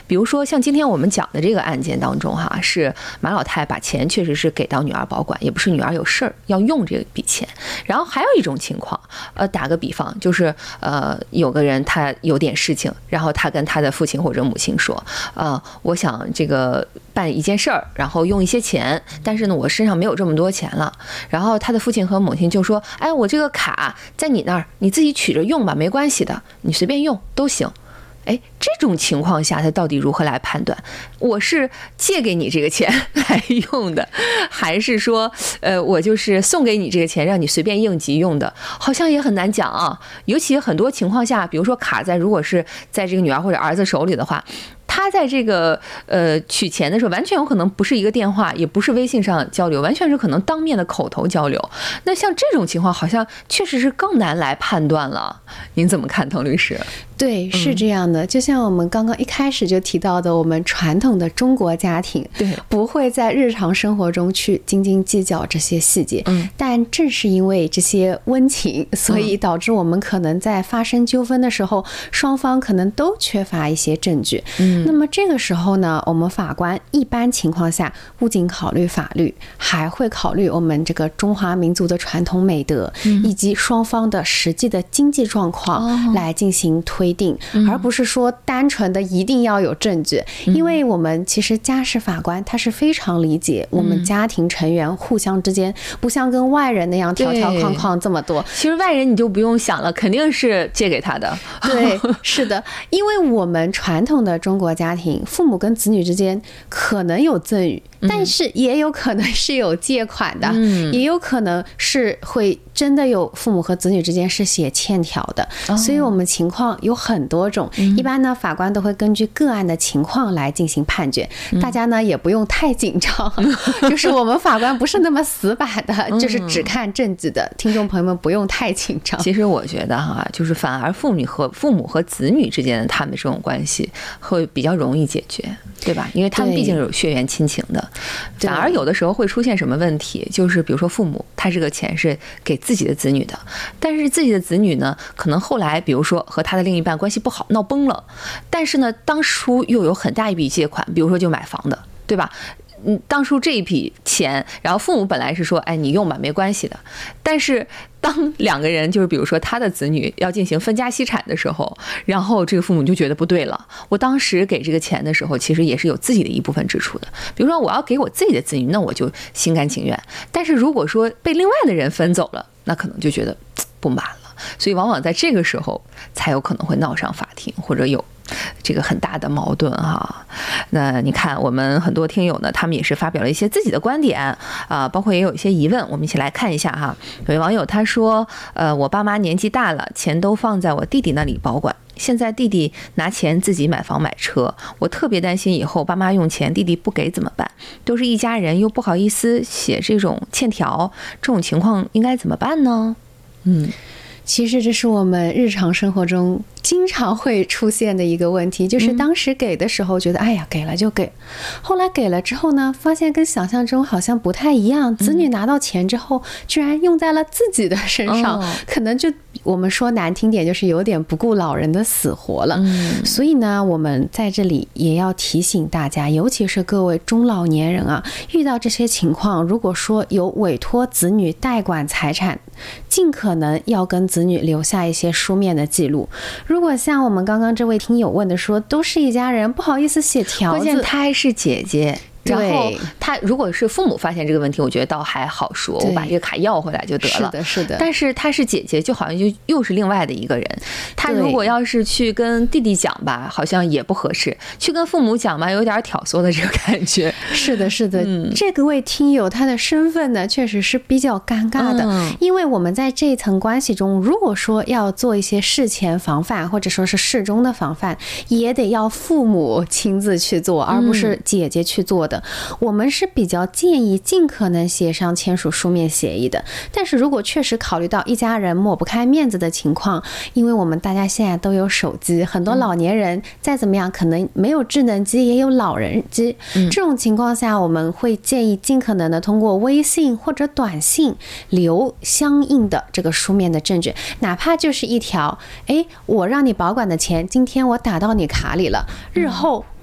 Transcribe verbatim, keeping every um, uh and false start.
比如说像今天我们讲的这个案件当中哈，是马老太把钱确实是给到女儿保管，也不是女儿有事儿要用这笔钱。然后还有一种情况，呃，打个比方，就是呃，有个人他有点事情，然后他跟他的父亲或者母亲说，呃，我想这个办一件事儿，然后用一些钱，但是呢，我身上没有这么多钱了。然后他的父亲和母亲就说，哎，我这个卡在你那儿，你自己取着用吧，没关系的，你随便用都行。哎，这种情况下他到底如何来判断我是借给你这个钱来用的，还是说呃我就是送给你这个钱让你随便应急用的？好像也很难讲啊。尤其很多情况下，比如说卡在如果是在这个女儿或者儿子手里的话，他在这个呃取钱的时候，完全有可能不是一个电话，也不是微信上交流，完全是可能当面的口头交流。那像这种情况，好像确实是更难来判断了。您怎么看，滕律师？ 对，是这样的。就像我们刚刚一开始就提到的，我们传统的中国家庭， 对， 不会在日常生活中去斤斤计较这些细节。嗯，但正是因为这些温情，所以导致我们可能在发生纠纷的时候，双方可能都缺乏一些证据。嗯。那么这个时候呢，我们法官一般情况下不仅考虑法律，还会考虑我们这个中华民族的传统美德，以及双方的实际的经济状况来进行推定，而不是说单纯的一定要有证据。因为我们其实家事法官他是非常理解我们家庭成员互相之间不像跟外人那样条条框框这么多。 其实外人你就不用想了，肯定是借给他的。 对，是的，因为我们传统的中国家庭，父母跟子女之间可能有赠与，但是也有可能是有借款的，也有可能是会真的有父母和子女之间是写欠条的，所以我们情况有很多种。一般呢，法官都会根据个案的情况来进行判决，大家呢也不用太紧张，就是我们法官不是那么死板的，就是只看证据的，听众朋友们不用太紧张。 其实我觉得哈，就是反而父女和父母和子女之间的他们的这种关系会比较容易解决，对吧？因为他们毕竟有血缘亲情的。反而有的时候会出现什么问题，就是比如说父母他这个钱是给自己的子女的，但是自己的子女呢，可能后来比如说和他的另一半关系不好，闹崩了，但是呢，当初又有很大一笔借款，比如说就买房的，对吧？嗯，当初这一笔钱，然后父母本来是说，哎，你用吧，没关系的。但是当两个人就是比如说他的子女要进行分家析产的时候，然后这个父母就觉得不对了。我当时给这个钱的时候，其实也是有自己的一部分支出的。比如说我要给我自己的子女，那我就心甘情愿。但是如果说被另外的人分走了，那可能就觉得不满了。所以往往在这个时候才有可能会闹上法庭，或者有这个很大的矛盾哈。那你看我们很多听友呢，他们也是发表了一些自己的观点啊，包括也有一些疑问，我们一起来看一下哈。有位网友他说，呃，我爸妈年纪大了，钱都放在我弟弟那里保管，现在弟弟拿钱自己买房买车，我特别担心以后爸妈用钱弟弟不给怎么办？都是一家人，又不好意思写这种欠条，这种情况应该怎么办呢？嗯。 其实这是我们日常生活中经常会出现的一个问题，就是当时给的时候觉得哎呀给了就给，后来给了之后呢，发现跟想象中好像不太一样，子女拿到钱之后居然用在了自己的身上，可能就我们说难听点就是有点不顾老人的死活了。所以呢，我们在这里也要提醒大家，尤其是各位中老年人啊，遇到这些情况，如果说有委托子女代管财产，尽可能要跟子女留下一些书面的记录。如果像我们刚刚这位听友问的说，都是一家人，不好意思写条子， 关键他还是姐姐。然后他如果是父母发现这个问题，我觉得倒还好说，我把这个卡要回来就得了。 是的，是的。 但是他是姐姐，就好像就又是另外的一个人。他如果要是去跟弟弟讲吧，好像也不合适；去跟父母讲吧，有点挑唆的这个感觉。 是的，是的。嗯、这个位听友他的身份呢，确实是比较尴尬的，嗯、因为我们在这一层关系中，如果说要做一些事前防范，或者说是事中的防范，也得要父母亲自去做，而不是姐姐去做的。我们是比较建议尽可能协商签署书面协议的，但是如果确实考虑到一家人抹不开面子的情况，因为我们大家现在都有手机，很多老年人再怎么样可能没有智能机也有老人机，这种情况下我们会建议尽可能的通过微信或者短信留相应的这个书面的证据，哪怕就是一条，哎，我让你保管的钱今天我打到你卡里了，日后